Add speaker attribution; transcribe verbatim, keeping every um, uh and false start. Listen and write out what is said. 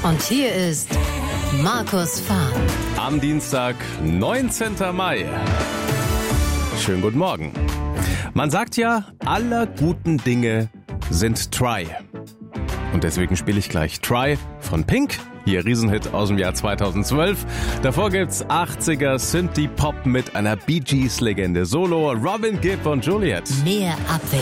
Speaker 1: Und hier ist Markus Fahr.
Speaker 2: Am Dienstag, neunzehnten Mai. Schönen guten Morgen. Man sagt ja, aller guten Dinge sind Try. Und deswegen spiele ich gleich Try von Pink. Hier Riesenhit aus dem Jahr zweitausendzwölf. Davor gibt's achtziger Synthie-Pop mit einer Bee Gees-Legende. Solo Robin Gibb und Juliet.
Speaker 1: Mehr Abwechslung.